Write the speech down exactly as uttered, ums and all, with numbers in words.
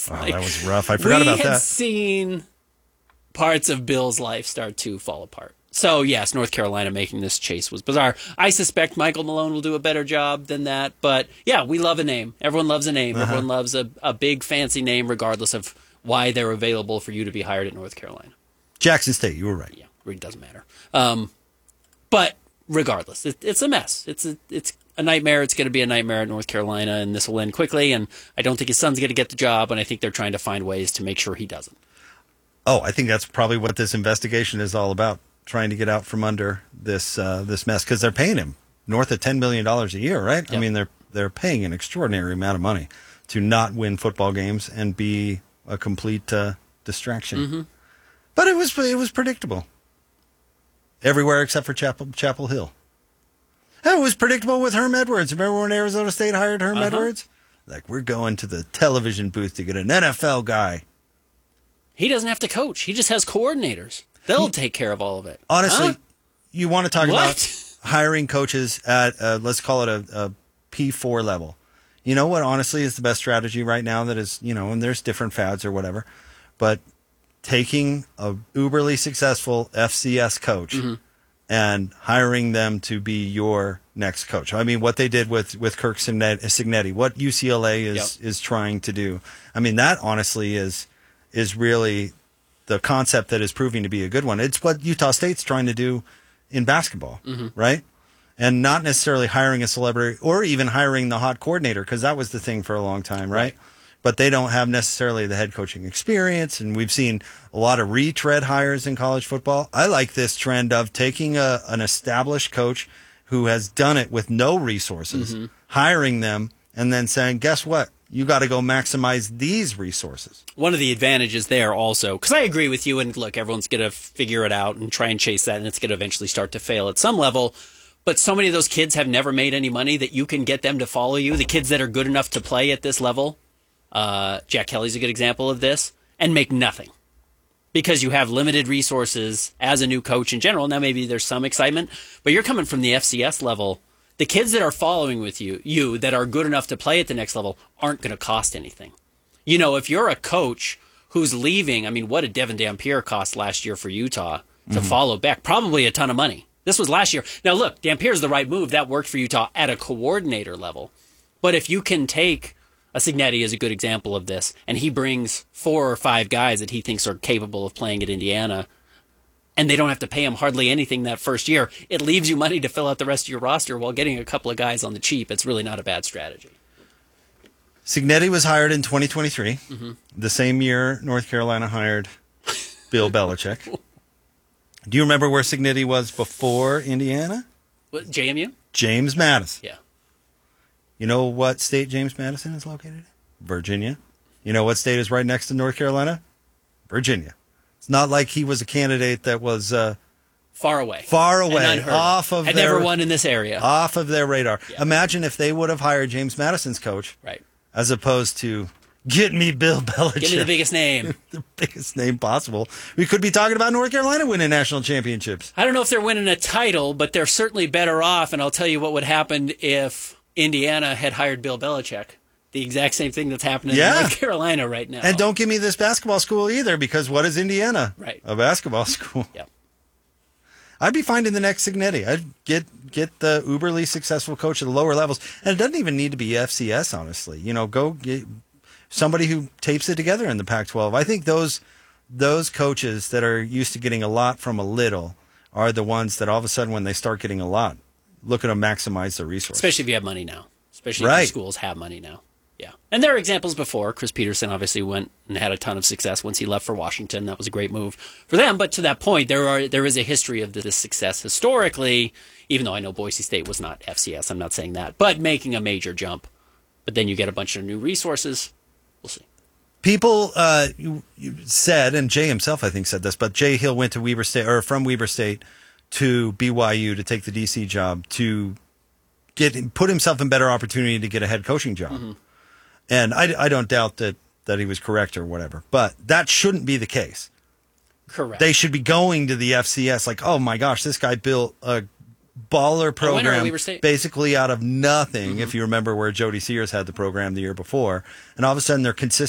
Oh, like, that was rough. I forgot we about had that. seen parts of Bill's life start to fall apart. So, yes, North Carolina making this chase was bizarre. I suspect Michael Malone will do a better job than that. But, yeah, we love a name. Everyone loves a name. Uh-huh. Everyone loves a, a big, fancy name, regardless of why they're available for you to be hired at North Carolina. Jackson State, you were right. Yeah, it doesn't matter. Um, but regardless, it, it's a mess. It's a, it's a nightmare. It's going to be a nightmare at North Carolina, and this will end quickly. And I don't think his son's going to get the job, and I think they're trying to find ways to make sure he doesn't. Oh, I think that's probably what this investigation is all about, trying to get out from under this uh, this mess, because they're paying him north of ten million dollars a year, right? Yep. I mean, they're they're paying an extraordinary amount of money to not win football games and be a complete uh, distraction. Mm-hmm. But it was it was predictable. Everywhere except for Chapel Chapel Hill. And it was predictable with Herm Edwards. Remember when Arizona State hired Herm uh-huh. Edwards? Like, we're going to the television booth to get an N F L guy. He doesn't have to coach. He just has coordinators. They'll take care of all of it. Honestly, huh? You want to talk what? about hiring coaches at, uh, let's call it a, a P four level. You know what, honestly, is the best strategy right now that is, you know, and there's different fads or whatever, but taking a uberly successful F C S coach mm-hmm. and hiring them to be your next coach. I mean, what they did with, with Kirk Cignetti, what U C L A is, yep. is trying to do. I mean, that honestly is is really the concept that is proving to be a good one. It's what Utah State's trying to do in basketball, mm-hmm. right? And not necessarily hiring a celebrity or even hiring the hot coordinator, because that was the thing for a long time, right? right? But they don't have necessarily the head coaching experience, and we've seen a lot of retread hires in college football. I like this trend of taking a, an established coach who has done it with no resources, mm-hmm. hiring them, and then saying, guess what? You got to go maximize these resources. One of the advantages there also, because I agree with you, and look, everyone's going to figure it out and try and chase that, and it's going to eventually start to fail at some level. But so many of those kids have never made any money that you can get them to follow you. The kids that are good enough to play at this level, uh, Jack Kelly's a good example of this, and make nothing. Because you have limited resources as a new coach in general. Now maybe there's some excitement, but you're coming from the F C S level. The kids that are following with you, you that are good enough to play at the next level, aren't going to cost anything. You know, if you're a coach who's leaving, I mean, what did Devin Dampier cost last year for Utah to mm-hmm. follow back? Probably a ton of money. This was last year. Now, look, Dampier's the right move. That worked for Utah at a coordinator level. But if you can take, a Cignetti is a good example of this, and he brings four or five guys that he thinks are capable of playing at Indiana, and they don't have to pay him hardly anything that first year, it leaves you money to fill out the rest of your roster while getting a couple of guys on the cheap. It's really not a bad strategy. Cignetti was hired in twenty twenty-three, mm-hmm. the same year North Carolina hired Bill Belichick. Do you remember where Cignetti was before Indiana? What, J M U? James Madison. Yeah. You know what state James Madison is located in? Virginia. You know what state is right next to North Carolina? Virginia. It's not like he was a candidate that was uh, far away, far away, off of had their, never won in this area, off of their radar. Yeah. Imagine if they would have hired James Madison's coach, right, as opposed to get me Bill Belichick. Give me the biggest name, the biggest name possible. We could be talking about North Carolina winning national championships. I don't know if they're winning a title, but they're certainly better off. And I'll tell you what would happen if Indiana had hired Bill Belichick. The exact same thing that's happening yeah. in North Carolina right now. And don't give me this basketball school either, because what is Indiana? Right. A basketball school. Yeah. I'd be finding the next Cignetti. I'd get get the uberly successful coach at the lower levels. And it doesn't even need to be F C S, honestly. You know, go get somebody who tapes it together in the Pac twelve. I think those those coaches that are used to getting a lot from a little are the ones that all of a sudden, when they start getting a lot, look at them maximize their resources. Especially if you have money now. Especially right. if the schools have money now. Yeah. And there are examples before. Chris Peterson obviously went and had a ton of success once he left for Washington. That was a great move for them. But to that point, there are there is a history of this success historically, even though I know Boise State was not F C S. I'm not saying that. But making a major jump. But then you get a bunch of new resources. We'll see. People uh, you, you said, and Jay himself I think said this, but Jay Hill went to Weber State, or from Weber State to B Y U to take the D C job, to get put himself in better opportunity to get a head coaching job. Mm-hmm. And I, I don't doubt that, that he was correct or whatever, but that shouldn't be the case. Correct. They should be going to the F C S like, oh my gosh, this guy built a baller program basically out of nothing. Mm-hmm. If you remember where Jody Sears had the program the year before, and all of a sudden they're consistent.